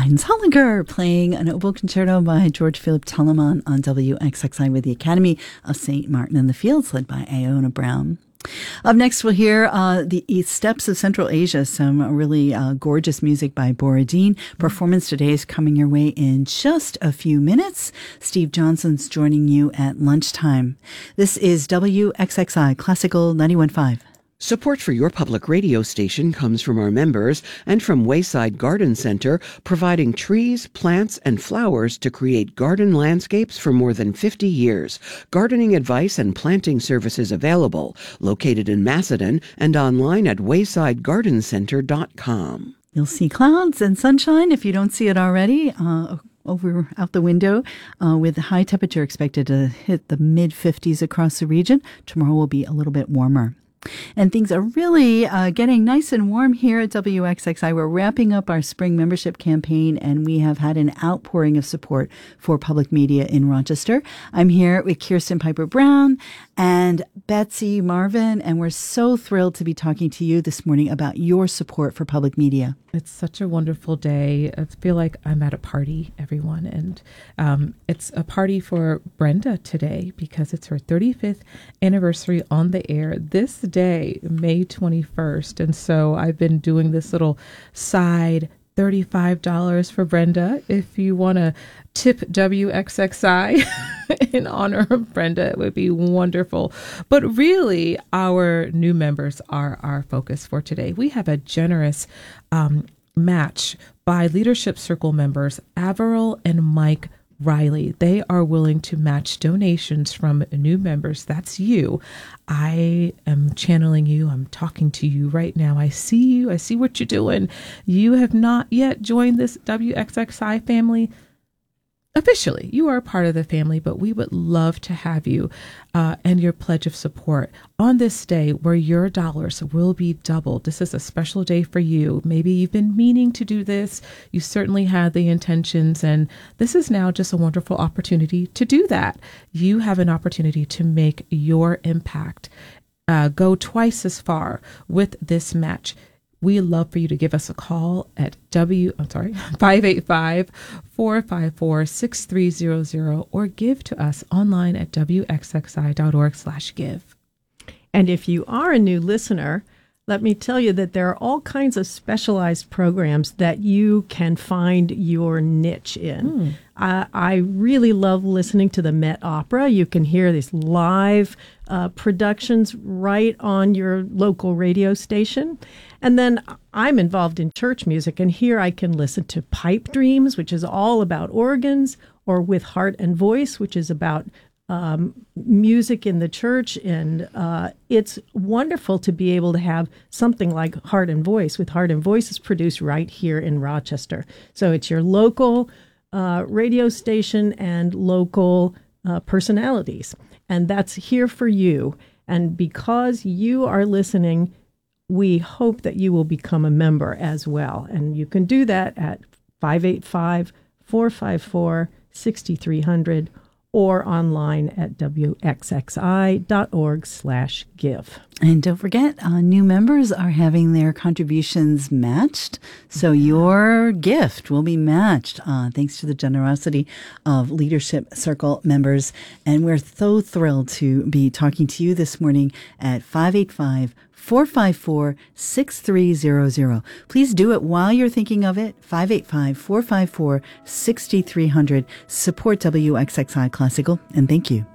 Heinz Hollinger playing an oboe concerto by George Philip Telemann on WXXI with the Academy of St. Martin in the Fields, led by Iona Brown. Up next, we'll hear the Steps of Central Asia, some really gorgeous music by Borodin. Performance today is coming your way in just a few minutes. Steve Johnson's joining you at lunchtime. This is WXXI Classical 91.5. Support for your public radio station comes from our members and from Wayside Garden Center, providing trees, plants, and flowers to create garden landscapes for more than 50 years. Gardening advice and planting services available. Located in Macedon and online at waysidegardencenter.com. You'll see clouds and sunshine if you don't see it already. Over out the window, with the high temperature expected to hit the mid-50s across the region. Tomorrow will be a little bit warmer. And things are really getting nice and warm here at WXXI. We're wrapping up our spring membership campaign, and we have had an outpouring of support for public media in Rochester. I'm here with Kirsten Piper Brown and Betsy Marvin, and we're so thrilled to be talking to you this morning about your support for public media. It's such a wonderful day. I feel like I'm at a party, everyone. And it's a party for Brenda today because it's her 35th anniversary on the air this day, May 21st. And so I've been doing this little side $35 for Brenda. If you want to tip WXXI in honor of Brenda, it would be wonderful. But really, our new members are our focus for today. We have a generous match by Leadership Circle members Averill and Mike Riley. They are willing to match donations from new members. That's you. I am channeling you. I'm talking to you right now. I see you. I see what you're doing. You have not yet joined this WXXI family. Officially, you are a part of the family, but we would love to have you and your pledge of support on this day where your dollars will be doubled. This is a special day for you. Maybe you've been meaning to do this. You certainly had the intentions, and this is now just a wonderful opportunity to do that. You have an opportunity to make your impact go twice as far with this match. We love for you to give us a call at 585-454-6300 or give to us online at wxxi.org/give. And if you are a new listener, let me tell you that there are all kinds of specialized programs that you can find your niche in. I really love listening to the Met Opera. You can hear these live productions right on your local radio station. And then I'm involved in church music, and here I can listen to Pipe Dreams, which is all about organs, or With Heart and Voice, which is about music in the church. And it's wonderful to be able to have something like Heart and Voice. With Heart and Voice is produced right here in Rochester. So it's your local radio station and local personalities. And that's here for you. And because you are listening, we hope that you will become a member as well. And you can do that at 585-454-6300 or online at wxxi.org/give. And don't forget, new members are having their contributions matched. So your gift will be matched thanks to the generosity of Leadership Circle members. And we're so thrilled to be talking to you this morning at 585-454-6300. Please do it while you're thinking of it. 585-454-6300. Support WXXI Classical, and thank you.